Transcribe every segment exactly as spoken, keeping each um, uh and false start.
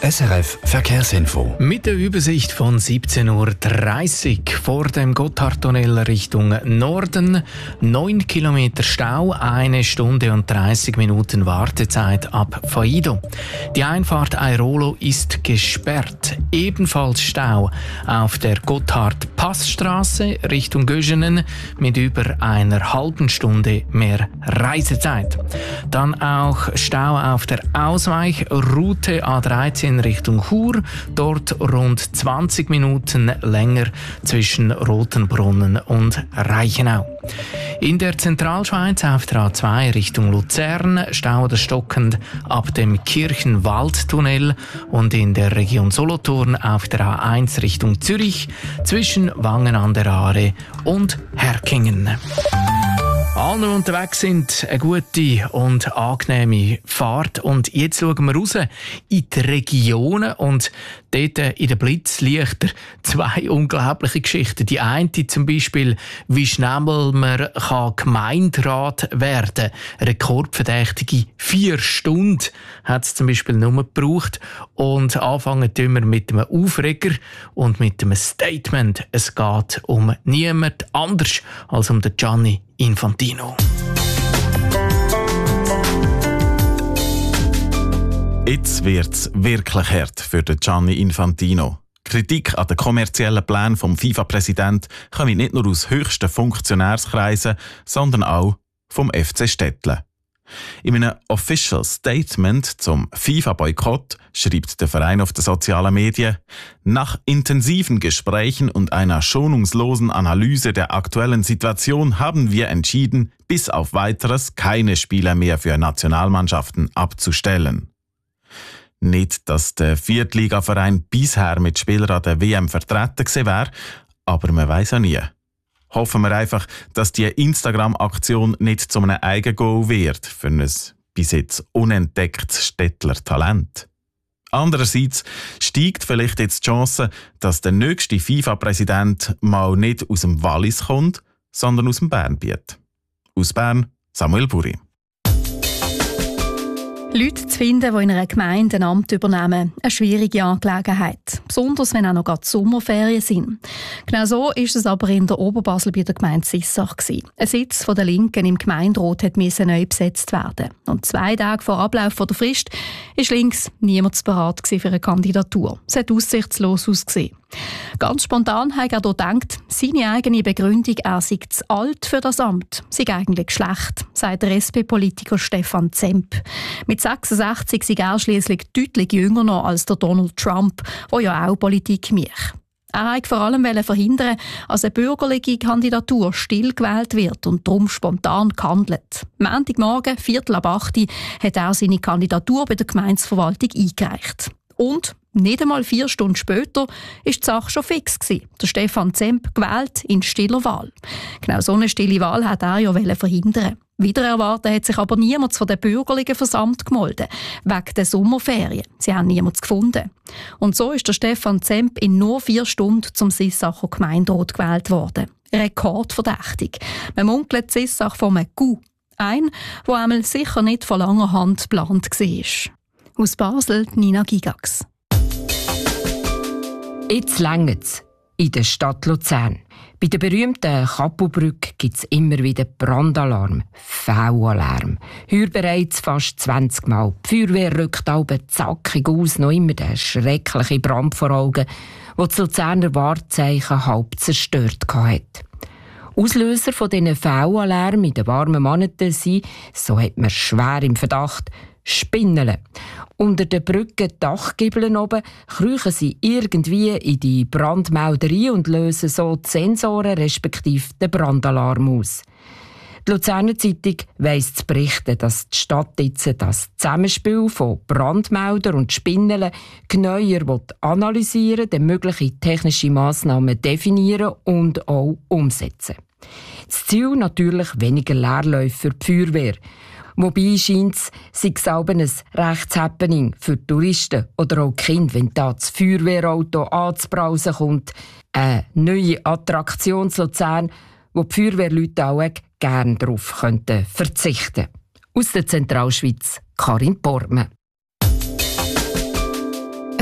S R F Verkehrsinfo. Mit der Übersicht von siebzehn Uhr dreißig vor dem Gotthardtunnel Richtung Norden. neun Kilometer Stau, eine Stunde und dreißig Minuten Wartezeit ab Faido. Die Einfahrt Airolo ist gesperrt. Ebenfalls Stau auf der Gotthard-Passstraße Richtung Göschenen mit über einer halben Stunde mehr Reisezeit. Dann auch Stau auf der Ausweichroute A dreizehn Richtung Chur, dort rund zwanzig Minuten länger zwischen Rotenbrunnen und Reichenau. In der Zentralschweiz auf der A zwei Richtung Luzern Stau oder stockend ab dem Kirchenwaldtunnel und in der Region Solothurn auf der A eins Richtung Zürich zwischen Wangen an der Aare und Herkingen. Alle unterwegs sind eine gute und angenehme Fahrt. Und jetzt schauen wir raus in die Regionen und dort in den Blitzlichter zwei unglaubliche Geschichten. Die eine zum Beispiel, wie schnell man kann Gemeinderat werden kann. Rekordverdächtige vier Stunden hat es zum Beispiel nur gebraucht. Und anfangen tun wir mit einem Aufreger und mit einem Statement. Es geht um niemand anders als um den Gianni Infantino. Jetzt wird's wirklich hart für den Gianni Infantino. Kritik an den kommerziellen Plänen vom FIFA-Präsident kommt nicht nur aus höchsten Funktionärskreisen, sondern auch vom F C Stettle. In einem Official Statement zum FIFA-Boykott schreibt der Verein auf den sozialen Medien: Nach intensiven Gesprächen und einer schonungslosen Analyse der aktuellen Situation haben wir entschieden, bis auf Weiteres keine Spieler mehr für Nationalmannschaften abzustellen. Nicht, dass der Viertligaverein bisher mit Spielern an der W M vertreten gewesen wäre, aber man weiss ja nie. Hoffen wir einfach, dass die Instagram-Aktion nicht zu einem Eigengoal wird für ein bis jetzt unentdecktes Stettler Talent. Andererseits steigt vielleicht jetzt die Chance, dass der nächste FIFA-Präsident mal nicht aus dem Wallis kommt, sondern aus dem Bernbiet. Aus Bern, Samuel Buri. Leute zu finden, die in einer Gemeinde ein Amt übernehmen, eine schwierige Angelegenheit. Besonders, wenn auch noch gerade Sommerferien sind. Genau so war es aber in der Oberbasel bei der Gemeinde Sissach. Ein Sitz von der Linken im Gemeinderat musste neu besetzt werden. Und zwei Tage vor Ablauf der Frist war links niemand bereit für eine Kandidatur. Es hat aussichtslos ausgesehen. Ganz spontan hat er gedacht, seine eigene Begründung, er sei zu alt für das Amt, sei eigentlich schlecht, sagt der S P-Politiker Stefan Zemp. Mit sechsundsechzig sei er schliesslich deutlich jünger noch als der Donald Trump, der ja auch Politik macht. Er wollte vor allem verhindern, dass eine bürgerliche Kandidatur still gewählt wird und darum spontan gehandelt. Montagmorgen, Viertel ab acht, hat er seine Kandidatur bei der Gemeindeverwaltung eingereicht. Und nicht einmal vier Stunden später war die Sache schon fix gewesen. Der Stefan Zemp gewählt in stiller Wahl. Genau so eine stille Wahl hat er ja verhindern. Wieder erwarten hat sich aber niemand von den Bürgerlichen versammelt gemeldet, wegen der Sommerferien. Sie haben niemanden gefunden. Und so ist der Stefan Zemp in nur vier Stunden zum Sissacher Gemeinderat gewählt worden. Rekordverdächtig. Man munkelt Sissach von einem Coup. Ein, der einmal sicher nicht von langer Hand geplant war. Aus Basel, Nina Gigax. Jetzt längt's in der Stadt Luzern. Bei der berühmten Kappelbrücke gibt es immer wieder Brandalarm, V-Alarm. Heuer bereits fast zwanzig Mal. Die Feuerwehr rückt aber zackig aus, noch immer der schreckliche Brand vor Augen, der das Luzerner Wahrzeichen halb zerstört hat. Auslöser von diesen V-Alarm in den warmen Monaten sind, so hat man schwer im Verdacht, Spinnen. Unter den Brückendachgiebeln oben kriechen sie irgendwie in die Brandmelderei und lösen so die Sensoren respektive den Brandalarm aus. Die Luzerner Zeitung weiss zu berichten, dass die Stadt jetzt das Zusammenspiel von Brandmelder und Spinnen genauer analysieren, dann mögliche technische Massnahmen definieren und auch umsetzen. Das Ziel natürlich weniger Leerläufe für die Feuerwehr. Wobei scheint es, sei es auch ein Rechtshappening für Touristen oder auch Kinder, wenn da das Feuerwehrauto anzubrausen kommt. Eine neue Attraktion zu Luzern, wo die Feuerwehrleute auch gerne darauf könnten verzichten. Aus der Zentralschweiz, Karin Portmann. Ein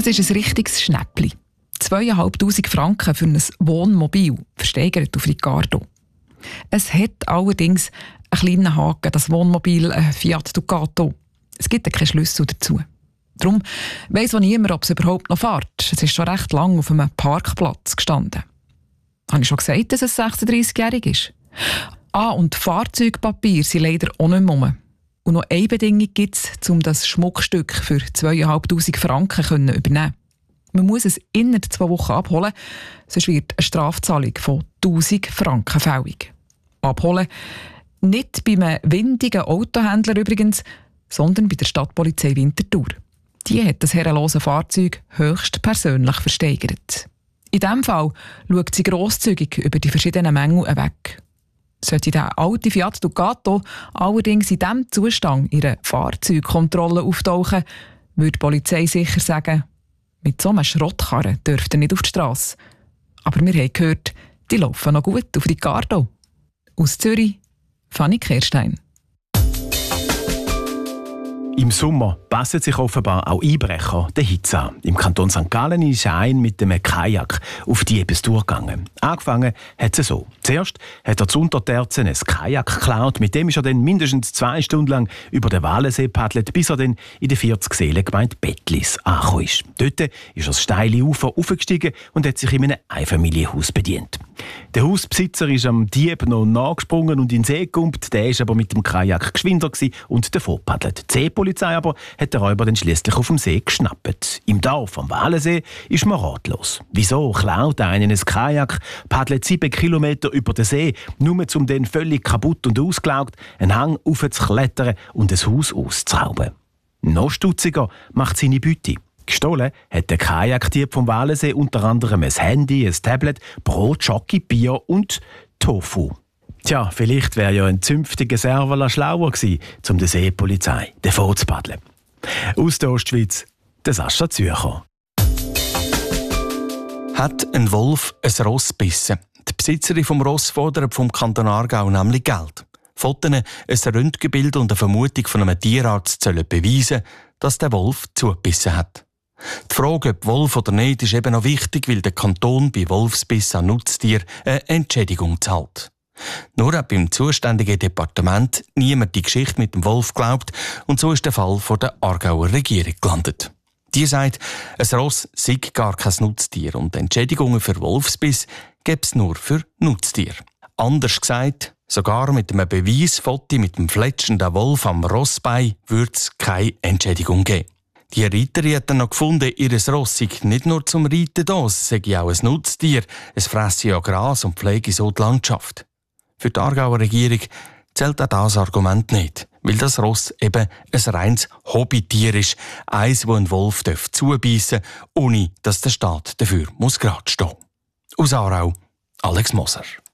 Das ist ein richtiges Schnäppli. Zweieinhalbtausend Franken für ein Wohnmobil, versteigert auf Ricardo. Es hat allerdings einen kleinen Haken, das Wohnmobil ein Fiat Ducato. Es gibt keinen Schlüssel dazu. Darum weiss auch niemand, ob es überhaupt noch fährt. Es ist schon recht lang auf einem Parkplatz gestanden. Habe ich schon gesagt, dass es sechsunddreißigjährig ist? Ah, und Fahrzeugpapier sind leider auch nicht mehr rum. Und noch eine Bedingung gibt es, um das Schmuckstück für zweieinhalbtausend Franken zu übernehmen. Man muss es innerhalb zwei Wochen abholen, sonst wird eine Strafzahlung von tausend Franken fällig. Abholen nicht bei einem windigen Autohändler übrigens, sondern bei der Stadtpolizei Winterthur. Die hat das herrenlose Fahrzeug höchst persönlich versteigert. In diesem Fall schaut sie grosszügig über die verschiedenen Mängel weg. Sollte der alte Fiat Ducato allerdings in diesem Zustand ihre Fahrzeugkontrolle auftauchen, würde die Polizei sicher sagen, mit so einem Schrottkarren dürft ihr nicht auf die Strasse. Aber wir haben gehört, die laufen noch gut auf Ricardo. Aus Zürich, Fanny Kehrstein. Im Sommer passen sich offenbar auch Einbrecher der Hitze an. Im Kanton Sankt Gallen ist ein mit einem Kajak auf die Ebestour gegangen. Angefangen hat es so. Zuerst hat er zu Unterterzen ein Kajak geklaut, mit dem ist er dann mindestens zwei Stunden lang über den Walensee paddelt, bis er dann in der vierzig Seelengemeinde Bettlis angekommen ist. Dort ist er das steile Ufer aufgestiegen und hat sich in einem Einfamilienhaus bedient. Der Hausbesitzer ist am Dieb noch nachgesprungen und in den See gekumpelt, der war aber mit dem Kajak geschwinder und davon paddelt. Die Seepolizei aber hat den Räuber dann schliesslich auf dem See geschnappt. Im Dorf am Walensee ist man ratlos. Wieso klaut einer ein Kajak, paddelt sieben Kilometer über den See, nur um den völlig kaputt und ausgelaugt einen Hang aufzuklettern und ein Haus auszurauben? Noch stutziger macht seine Beute. Gestohlen hat der Kajakdieb vom Walensee unter anderem ein Handy, ein Tablet, Brot, Schoki, Bier und Tofu. Tja, vielleicht wäre ja ein zünftiger Serverler schlauer gewesen, um der Seepolizei davon zu paddeln. Aus der Ostschweiz, der Sascha Zürcher. Hat ein Wolf ein Ross gebissen? Die Besitzerin vom Ross fordert vom Kanton Aargau nämlich Geld. Fotos, ein Röntgenbild und eine Vermutung von einem Tierarzt sollen beweisen, dass der Wolf zugebissen hat. Die Frage, ob Wolf oder nicht, ist eben noch wichtig, weil der Kanton bei Wolfsbiss an Nutztier eine Entschädigung zahlt. Nur hat beim zuständigen Departement niemand die Geschichte mit dem Wolf glaubt und so ist der Fall vor der Aargauer Regierung gelandet. Die sagt, ein Ross sei gar kein Nutztier und Entschädigungen für Wolfsbiss gäbe es nur für Nutztiere. Anders gesagt, sogar mit einem Beweisfoto mit dem fletschenden Wolf am Rossbein würde es keine Entschädigung geben. Die Reiterin hat dann noch gefunden, ihr Ross sei nicht nur zum Reiten da, es sei auch ein Nutztier, es fresse ja Gras und pflege so die Landschaft. Für die Aargauer Regierung zählt auch das Argument nicht, weil das Ross eben ein reines Hobbytier ist, eins, wo ein Wolf zubeissen darf, ohne dass der Staat dafür muss gerade stehen. Aus Aarau, Alex Moser.